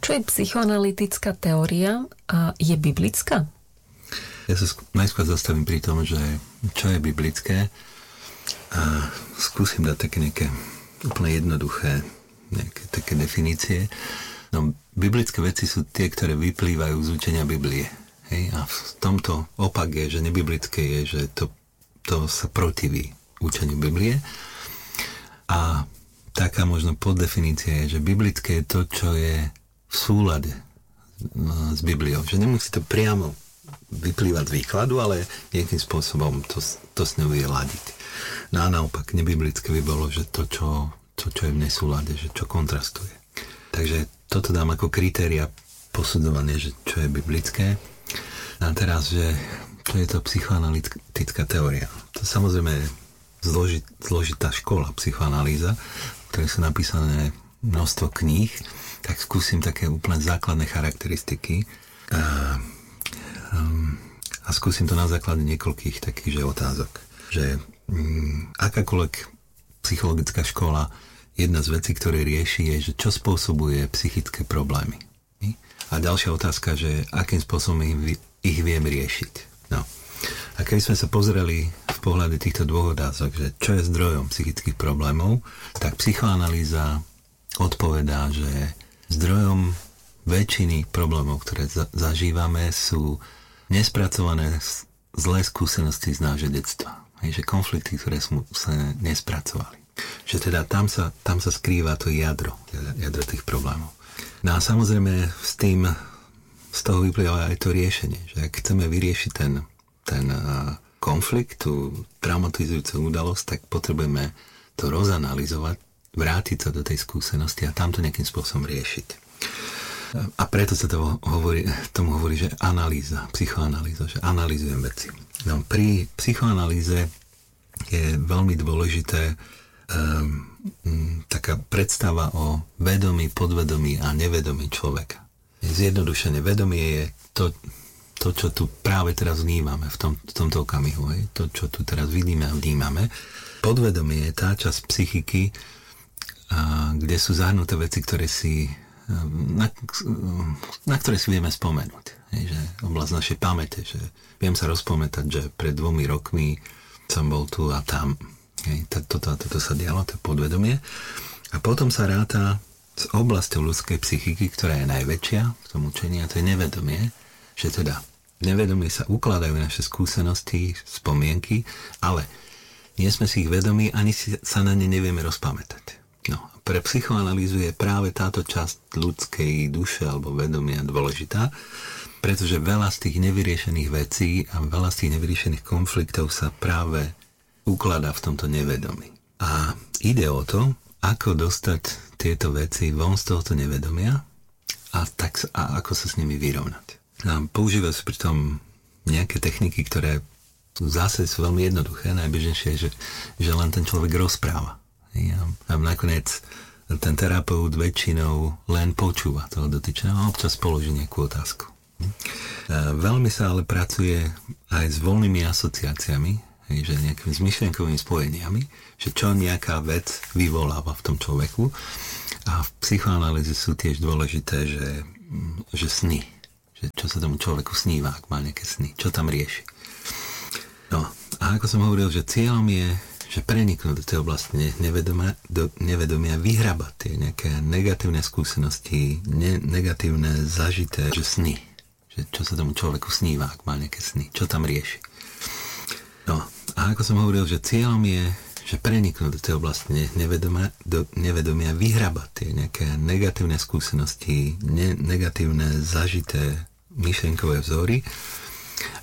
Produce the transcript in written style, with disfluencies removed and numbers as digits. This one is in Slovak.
Čo je psychoanalytická teória a je biblická? Ja sa najskôr zastavím pri tom, že čo je biblické a skúsim dať také nejaké úplne jednoduché nejaké také definície. No, biblické veci sú tie, ktoré vyplývajú z učenia Biblie. Hej? A v tomto opak je, že nebiblické je, že to sa protiví učeniu Biblie. A taká možno poddefinícia je, že biblické je to, čo je v súlade s Bibliou. Že nemusí to priamo vyplývať z výkladu, ale nejakým spôsobom to s ňou je ladiť. No a naopak, nebiblické by bolo, že to, čo je v nesúlade, že čo kontrastuje. Takže toto dám ako kritéria posudzovanie, že čo je biblické. A teraz, že čo je to psychoanalytická teória. To samozrejme je zložitá škola psychoanalýza, v ktorej sú napísané množstvo kníh, tak skúsim také úplne základné charakteristiky a skúsim to na základe niekoľkých takých otázok. Že akákoľvek psychologická škola, jedna z vecí, ktoré rieši, je, že čo spôsobuje psychické problémy. A ďalšia otázka, že akým spôsobom ich viem riešiť. No. A keby sme sa pozreli v pohľade týchto dvoch otázok, že čo je zdrojom psychických problémov, tak psychoanalýza odpovedá, že zdrojom väčšiny problémov, ktoré zažívame, sú nespracované zlé skúsenosti z nášho detstva. Že konflikty, ktoré sa nespracovali. Že teda tam sa skrýva to jadro tých problémov. No a samozrejme z toho vyplýva aj to riešenie, že ak chceme vyriešiť ten konflikt, tú traumatizujúcu udalosť, tak potrebujeme to rozanalizovať, vrátiť sa do tej skúsenosti a tam to nejakým spôsobom riešiť. A preto sa tomu hovorí, že analýza, psychoanalýza, že analýzujem veci. No, pri psychoanalýze je veľmi dôležité taká predstava o vedomí, podvedomí a nevedomí človeka. Zjednodušene, vedomie je to, čo tu práve teraz vnímame v tomto okamihu. To, čo tu teraz vidíme a vnímame. Podvedomie je tá časť psychiky, kde sú zahrnuté veci, na ktoré si vieme spomenúť. Že oblasť našej pamäte, že viem sa rozpamätať, že pred 2 rokmi som bol tu a tam. Toto sa dialo, to je podvedomie. A potom sa ráta s oblasťou ľudskej psychiky, ktorá je najväčšia v tom učení, a to je nevedomie, že teda v nevedomie sa ukladajú naše skúsenosti, spomienky, ale nie sme si ich vedomí, ani sa na ne nevieme rozpamätať. No, pre psychoanalýzu je práve táto časť ľudskej duše alebo vedomia dôležitá, pretože veľa z tých nevyriešených vecí a veľa z tých nevyriešených konfliktov sa práve ukladá v tomto nevedomí. A ide o to, ako dostať tieto veci von z tohoto nevedomia a ako sa s nimi vyrovnať. A používajú sa pritom nejaké techniky, ktoré zase sú veľmi jednoduché. Najbežnejšie je, že len ten človek rozpráva. A nakoniec ten terapeut väčšinou len počúva toho dotyčného a občas položí nejakú otázku. Veľmi sa ale pracuje aj s voľnými asociáciami, že nejakými zmyšlienkovými spojeniami, že čo nejaká vec vyvoláva v tom človeku. A v psychoanalýze sú tiež dôležité, že sny. Že čo sa tomu človeku sníva, ak má nejaké sny. Čo tam rieši. No, a ako som hovoril, že cieľom je, že preniknúť do tej oblasti nevedomia, vyhrabať tie nejaké negatívne skúsenosti, negatívne zažité, že sny. Že čo sa tomu človeku sníva, ak má nejaké sny. Čo tam rieši. No, a ako som hovoril, že cieľom je, že preniknúť do tej oblasti nevedomia, vyhrabať tie nejaké negatívne skúsenosti, negatívne zažité myšlienkové vzory